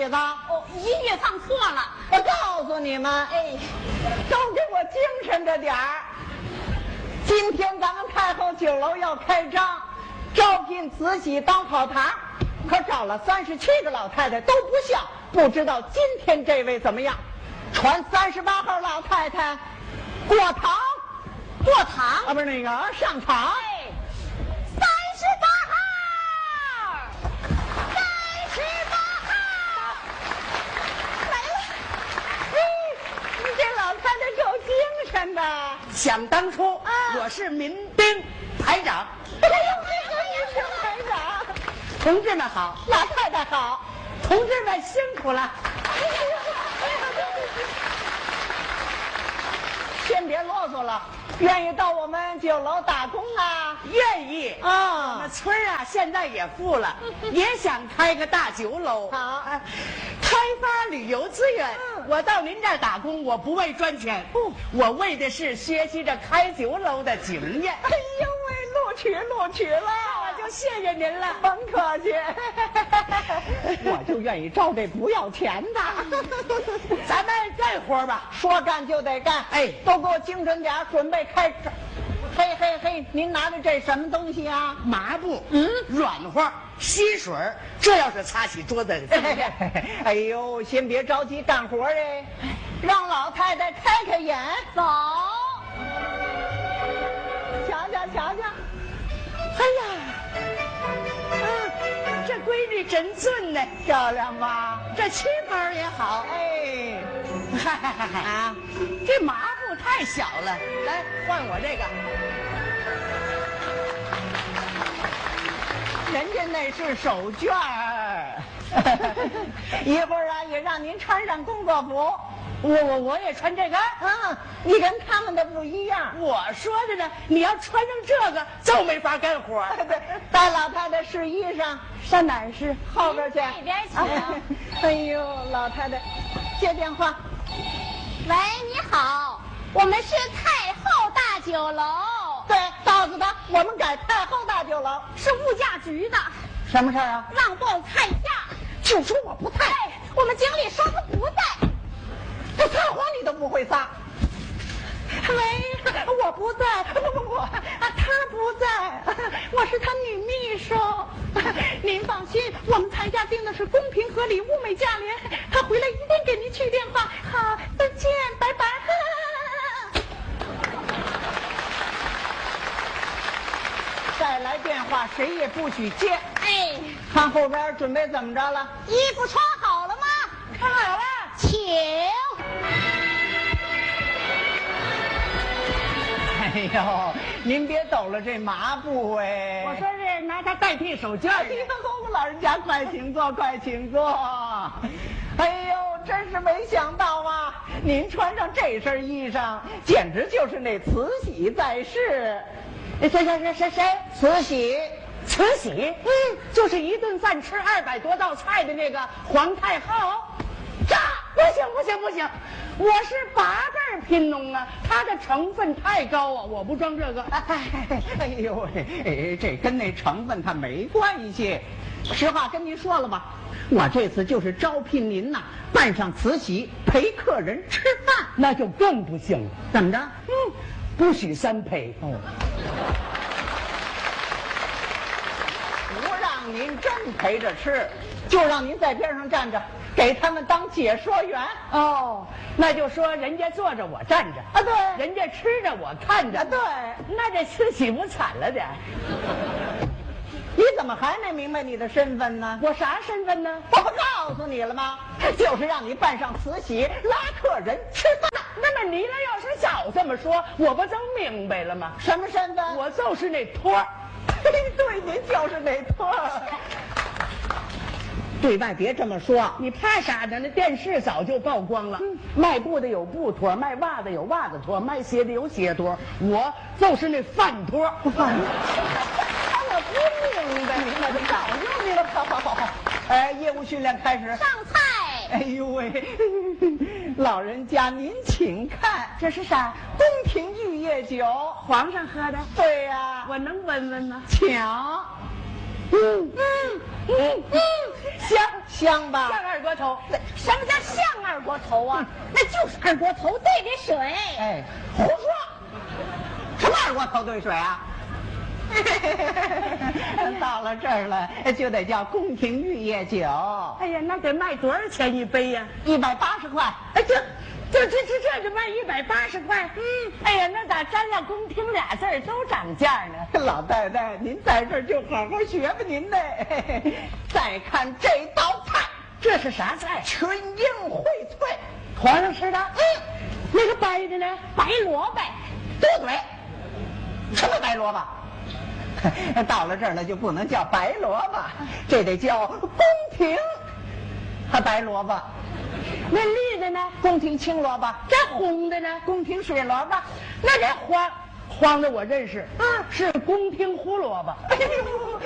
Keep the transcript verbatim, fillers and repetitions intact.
曲子？ 哦，音乐放错了。 我告诉你们， 哎， 都给我精神着点儿。今天咱们太后酒楼要开张，招聘慈禧当跑堂，可找了三十七个老太太都不像，不知道今天这位怎么样？传三十八号老太太过堂， 过堂啊，不是那个上场。 哎，三十八号，三十八号，来了。 嘿，你这老太太够精神的。 想当初， 啊我是民兵排长。 哎呦，这个也是排长。 同志们好， 老太太好。 同志们辛苦了。 哎呀，哎呀，先别啰嗦了，愿意到我们酒楼打工啊？ 愿意我啊们，村儿啊，现在也富了，也想开个大酒楼。 好哎开发旅游资源。 嗯我到您这儿打工，我不为赚钱，我为的是学习着开酒楼的经验。 哎呦喂，录取录取了， 我就谢谢您了。 甭客气，我就愿意招这不要钱的。 咱们干活吧。 说干就得干， 哎都给我精神点儿，准备开始。嘿嘿嘿，您拿着这什么东西啊？ 麻布，嗯，软和，吸水儿，这要是擦起桌子怎么样？ 哎呦，先别着急干活哎，让老太太开开眼。 走， 瞧瞧瞧瞧， 哎呀，啊，这闺女真俊呢， 漂亮吧？ 这旗袍也好。 哎， 嗨嗨嗨嗨啊，这麻布太小了，来换我这个。 人家那是手绢儿。一会儿啊，也让您穿上工作服。 我我我也穿这个。 嗯，你跟他们的不一样。 我说的呢，你要穿上这个就没法干活。 对，带老太太试衣裳，上哪儿试？后边去。 那边请。 哎呦，老太太，接电话。 喂，你好，我们是太后大酒楼， 对，告诉他我们改太后大酒楼。 是物价局的， 什么事儿啊？ 让报菜价。 就说我不在， 哎，我们经理说他不在。 这撒谎你都不会撒。喂，我不在，不不不，啊，他不在，我是他女秘书。您放心，我们菜价定的是公平合理、物美价廉。他回来一定给您去电话。好，再见，拜拜。再来电话，谁也不许接。 哎， 看后边准备怎么着了？ 衣服穿好了吗？ 看好了。 请。 哎呦，您别抖了这麻布哎！ 我说是拿它代替手绢哎儿。 呦，老人家快请坐，快请坐。哎呦，真是没想到啊！您穿上这身衣裳，简直就是那慈禧在世。 谁谁谁谁谁？ 慈禧， 慈禧，嗯，就是一顿饭吃二百多道菜的那个皇太后。这不行不行不行，我是八辈儿贫农啊，它的成分太高啊，我不装这个。 哎哎呦喂，哎，这跟那成分它没关系。实话跟您说了吧，我这次就是招聘您呐，扮上慈禧陪客人吃饭， 那就更不行了。 怎么着？ 嗯，不许三陪。 哦，不让您真陪着吃，就让您在边上站着，给他们当解说员。 哦，那就说人家坐着我站着啊，对， 人家吃着我看着。 啊对， 那这慈禧不惨了点？ 你怎么还没明白你的身份呢？ 我啥身份呢？ 我不告诉你了吗？就是让你扮上慈禧拉客人吃饭。 那么你呢？要是早这么说，我不都明白了吗？ 什么身份？ 我就是那托儿。 对，您就是那托儿。对外别这么说， 你怕啥呢？那电视早就曝光了。嗯、卖布的有布托，卖袜子有袜子托，卖鞋的有鞋托，我就是那饭托。 饭托。我不明白，明白，早就明白。好好好好，哎，业务训练开始。 上菜。 哎呦喂，老人家您请看， 这是啥？ 宫廷玉液酒， 皇上喝的。 对呀、啊， 我能闻闻吗？ 请。 嗯嗯嗯嗯，香香吧？ 像二锅头。 什么叫像二锅头啊？那就是二锅头兑的水。 哎，胡说！什么二锅头兑水啊？到了这儿了，就得叫宫廷玉液酒。 哎呀，那得卖多少钱一杯呀？ 一百八十块。 哎，这这这这这就卖一百八十块。嗯，哎呀，那咋沾上宫廷俩字儿都涨价呢？ 老太太，您在这儿就好好学吧，您的。再看这道菜， 这是啥菜？ 群英荟萃， 皇上吃的。 嗯， 那个白的呢？ 白萝卜。 多嘴，什么白萝卜？到了这儿了就不能叫白萝卜，这得叫宫廷还白萝卜。 那绿的呢？ 宫廷青萝卜。 这红的呢？ 宫廷水萝卜。 那这黄黄的我认识，嗯，是宫廷胡萝卜。 哎呦